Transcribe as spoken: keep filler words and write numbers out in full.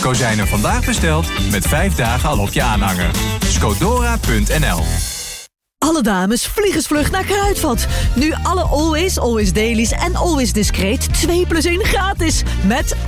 Kozijnen vandaag besteld, met vijf dagen al op je aanhanger. Scodora punt n l. Alle dames, vliegensvlug naar Kruidvat. Nu alle Always, Always Dailies en Always Discreet twee plus één gratis. Met